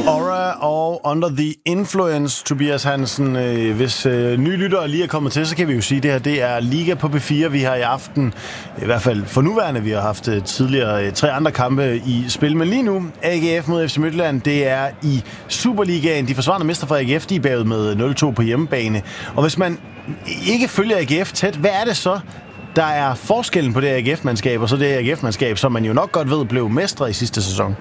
Aura og Under the Influence, Tobias Hansen. Hvis nye lyttere lige er kommet til, så kan vi jo sige, at det her det er Liga på P4. Vi har i aften, i hvert fald for nuværende, vi har haft tidligere 3 andre kampe i spil. Men lige nu, AGF mod FC Midtjylland, det er i Superligaen. De forsvarende mester fra AGF, de er bagud med 0-2 på hjemmebane. Og hvis man ikke følger AGF tæt, hvad er det så, der er forskellen på det AGF-mandskab og så det AGF-mandskab, som man jo nok godt ved blev mestre i sidste sæson?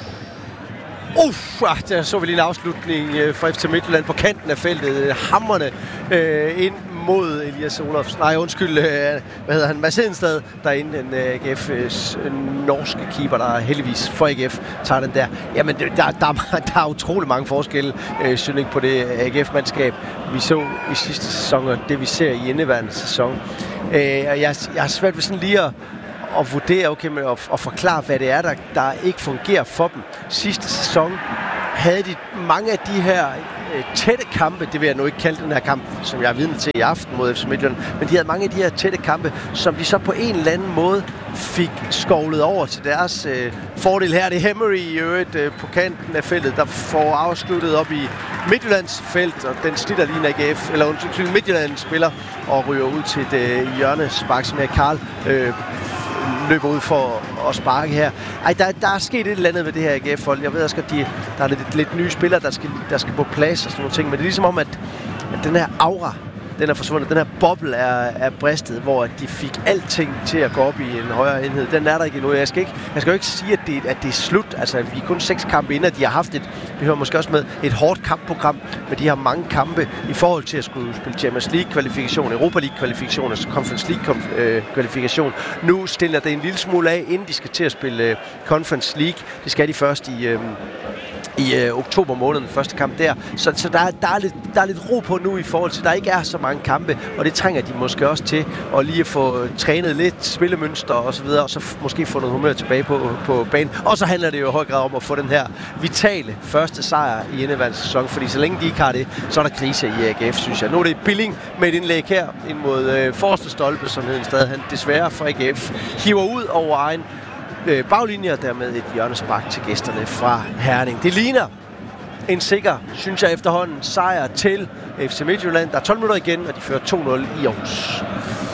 Der så vi lige en afslutning fra FC Midtjylland på kanten af feltet. Hammerne ind mod Elias Olofs. Nej, undskyld, hvad hedder han? Mads Hedenstad, derinde, den AGF's norske keeper, der heldigvis for AGF tager den der. Jamen, der er utrolig mange forskelle, synes jeg, på det AGF-mandskab, vi så i sidste sæson, og det vi ser i indeværende sæson. Jeg har svært ved sådan lige at vurdere, okay, med at forklare, hvad det er, der ikke fungerer for dem. Sidste sæson havde de mange af de her tætte kampe, det vil jeg nu ikke kalde den her kamp, som jeg er vidne til i aften mod FC Midtjylland, men de havde mange af de her tætte kampe, som de så på en eller anden måde fik skovlet over til deres fordel. Her er det Emery i øvrigt på kanten af feltet, der får afsluttet op i Midtjyllands felt, og den snitter lige en AGF, eller undskyld, Midtjylland spiller og ryger ud til et hjørnespark, som Karl løber ud for at sparke her. Ej, der er sket et eller andet med det her AGF-hold. Jeg ved også, at der er lidt nye spillere, der skal på plads og sådan nogle ting, men det er ligesom om, at den her aura, den er forsvundet. Den her boble er bristet, hvor de fik alting til at gå op i en højere enhed. Den er der ikke endnu. Jeg skal jo ikke sige, at det er slut. Altså, vi er kun 6 kampe inden, at de har haft vi hører måske også med et hårdt kampprogram, men de har mange kampe i forhold til at skulle spille Champions League-kvalifikation, Europa League-kvalifikation og Conference League-kvalifikation. Nu stiller det en lille smule af, inden de skal til at spille Conference League. Det skal de først i oktober måned, den første kamp der. Så der er lidt ro på nu i forhold til, at der ikke er så mange kampe, og det trænger de måske også til at lige få trænet lidt spillemønster og så videre, og så måske få noget humør tilbage på banen. Og så handler det jo i høj grad om at få den her vitale første sejr i indeværende sæson, fordi så længe de ikke har det, så er der krise i AGF, synes jeg. Nu er det Billing med et indlæg her ind mod forreste stolpe, som Hedenstad han desværre for AGF hiver ud over egen baglinjer, dermed et hjørnespark til gæsterne fra Herning. Det ligner en sikker, synes jeg efterhånden, sejr til FC Midtjylland. Der er 12 minutter igen, og de fører 2-0 i Aarhus.